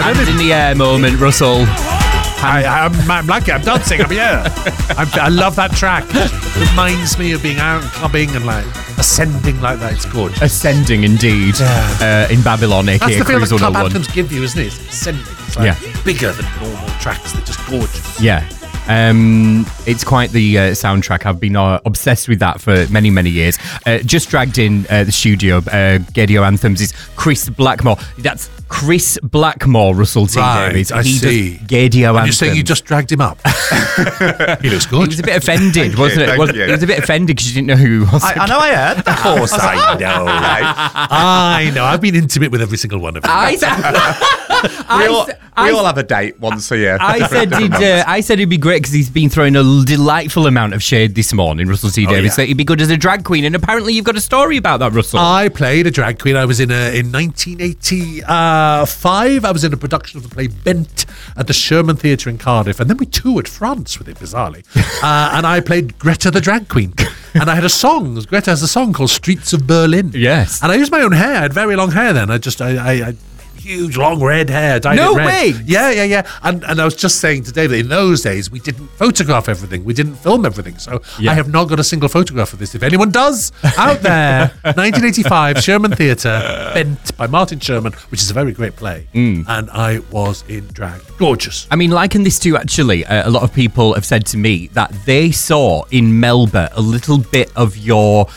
Hands in the air moment, Russell. I'm lucky. I'm dancing. I'm here. I love that track. It reminds me of being out clubbing and like ascending like that. It's gorgeous. Ascending, indeed. In Babylon, aka That's the feel Cruise that club 101. anthems give you, isn't it? It's ascending. It's like bigger than normal tracks. They're just gorgeous. Yeah. It's quite the soundtrack. I've been obsessed with that for many, many years. Just dragged in the studio, Gaydio Anthems is Chris Blackmore. That's Chris Blackmore, Russell T. Davies. I see. Gaydio Anthems. You're saying you just dragged him up? He looks good. He was a bit offended, wasn't it? Thank you. He was a bit offended because you didn't know who he was. I know I heard. Of course I know. I know. I've been intimate with every single one of them. We all have a date once a year. I said it'd be great because he's been throwing a delightful amount of shade this morning, Russell T. Davies. That he'd be good as a drag queen, and apparently you've got a story about that, Russell. I played a drag queen. I was in 1985. I was in a production of the play Bent at the Sherman Theatre in Cardiff, and then we toured France with it, bizarrely. And I played Greta the drag queen. And I had a song. Greta has a song called Streets of Berlin. Yes. And I used my own hair. I had very long hair then. I huge long red hair, dyed it red. way. Yeah. And I was just saying to David, in those days we didn't photograph everything, we didn't film everything, so I have not got a single photograph of this. If anyone does out there, 1985 Sherman Theatre, Bent by Martin Sherman, which is a very great play, and I was in drag. Gorgeous. I mean, liken this to actually, a lot of people have said to me that they saw in Melba a little bit of your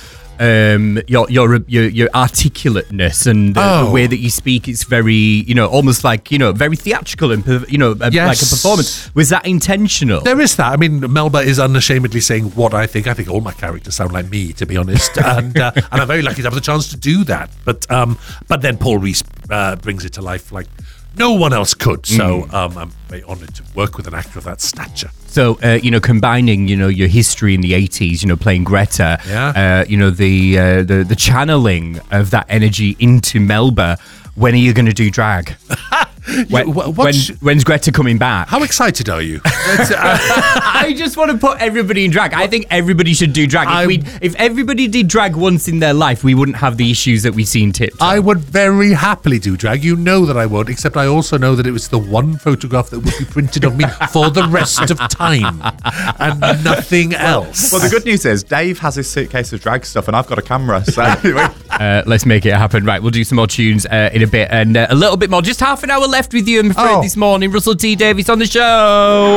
articulateness and the way that you speak. It's very, almost like, very theatrical and, like a performance. Was that intentional? There is that. I mean, Melba is unashamedly saying what I think. I think all my characters sound like me, to be honest. And I'm very lucky to have the chance to do that. But then Paul Rees brings it to life like no one else could. So I'm very honoured to work with an actor of that stature. So, combining, your history in the 80s, playing Greta, the channeling of that energy into Melba. When are you going to do drag? When's Greta coming back? How excited are you? I just want to put everybody in drag. I think everybody should do drag. If everybody did drag once in their life, we wouldn't have the issues that we've seen TikTok. I would very happily do drag. You know that I would, except I also know that it was the one photograph that would be printed of me for the rest of time and nothing else. Well, the good news is Dave has his suitcase of drag stuff and I've got a camera. So let's make it happen. Right, we'll do some more tunes in a bit and a little bit more. Just half an hour left with you, I'm afraid, this morning. Russell T. Davies on the show.